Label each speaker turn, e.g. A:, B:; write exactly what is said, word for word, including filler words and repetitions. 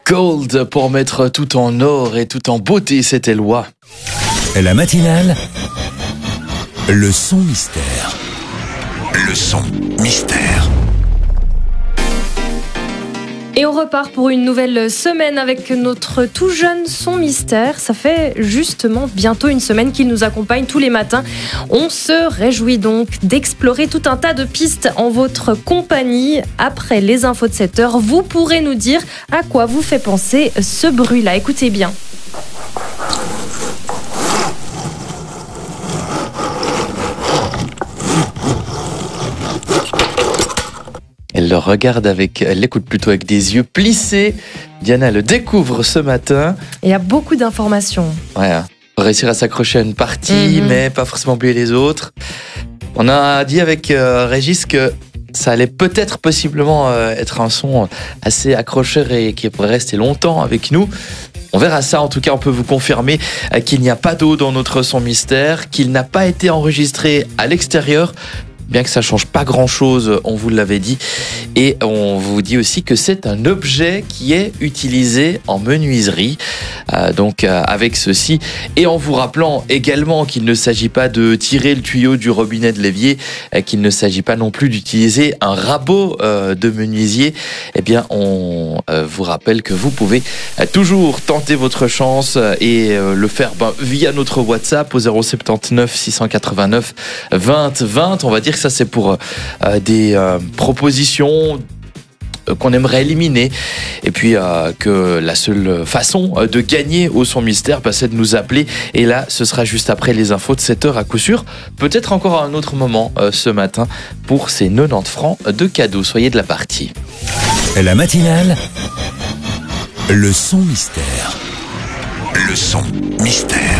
A: Gold pour mettre tout en or et tout en beauté, c'était Loi.
B: La matinale, le son mystère. Le son mystère.
C: Et on repart pour une nouvelle semaine avec notre tout jeune son mystère. Ça fait justement bientôt une semaine qu'il nous accompagne tous les matins. On se réjouit donc d'explorer tout un tas de pistes en votre compagnie. Après les infos de sept heures, vous pourrez nous dire à quoi vous fait penser ce bruit-là. Écoutez bien.
A: Elle le regarde avec, elle l'écoute plutôt avec des yeux plissés. Diana le découvre ce matin.
C: Il y a beaucoup d'informations.
A: Ouais, hein. Réussir à s'accrocher à une partie, mm-hmm. mais pas forcément oublier les autres. On a dit avec euh, Régis que ça allait peut-être possiblement euh, être un son assez accrocheur et qui pourrait rester longtemps avec nous. On verra ça. En tout cas, on peut vous confirmer euh, qu'il n'y a pas d'eau dans notre son mystère, qu'il n'a pas été enregistré à l'extérieur. Bien que ça change pas grand-chose, on vous l'avait dit. Et on vous dit aussi que c'est un objet qui est utilisé en menuiserie. Euh, donc euh, avec ceci, et en vous rappelant également qu'il ne s'agit pas de tirer le tuyau du robinet de l'évier, euh, qu'il ne s'agit pas non plus d'utiliser un rabot euh, de menuisier, eh bien on euh, vous rappelle que vous pouvez euh, toujours tenter votre chance euh, et euh, le faire ben, via notre WhatsApp au zéro sept neuf six cent quatre-vingt-neuf vingt vingt. On va dire que ça c'est pour euh, des euh, propositions qu'on aimerait éliminer, et puis euh, que la seule façon de gagner au son mystère, bah, c'est de nous appeler, et là ce sera juste après les infos de sept heures à coup sûr, peut-être encore à un autre moment euh, ce matin pour ces quatre-vingt-dix francs de cadeaux. Soyez de la partie.
B: La matinale, le son mystère. Le son mystère.